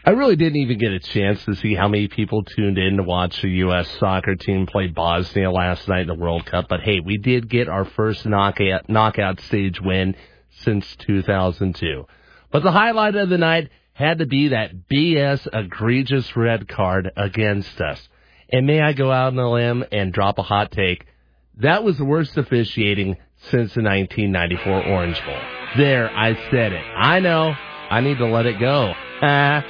I really didn't even get a chance to see how many people tuned in to watch the U.S. soccer team play Bosnia last night in the World Cup. But, hey, we did get our first knockout stage win since 2002. But the highlight of the night had to be that BS egregious red card against us. And may I go out on a limb and drop a hot take? That was the worst officiating since the 1994 Orange Bowl. There, I said it. I know. I need to let it go.